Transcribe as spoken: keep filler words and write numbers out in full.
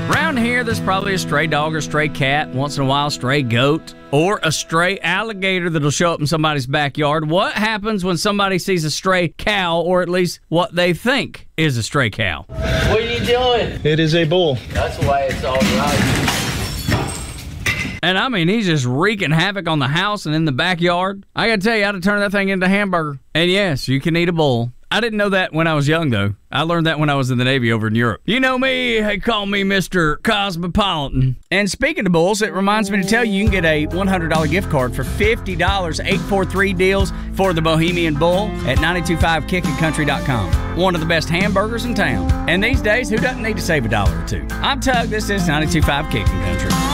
Around here, there's probably a stray dog or stray cat, once in a while a stray goat, or a stray alligator that'll show up in somebody's backyard. What happens when somebody sees a stray cow, or at least what they think is a stray cow? What are you doing? It is a bull. That's why it's all right. And I mean, he's just wreaking havoc on the house and in the backyard. I gotta tell you, I'd have turned that thing into a hamburger. And yes, you can eat a bull. I didn't know that when I was young, though. I learned that when I was in the Navy over in Europe. You know me, they call me Mister Cosmopolitan. And speaking of bulls, it reminds me to tell you, you can get a one hundred dollars gift card for fifty dollars, eight four three deals for the Bohemian Bull at nine two five kickin country dot com. One of the best hamburgers in town. And these days, who doesn't need to save a dollar or two? I'm Tug, this is nine two five Kickin' Country.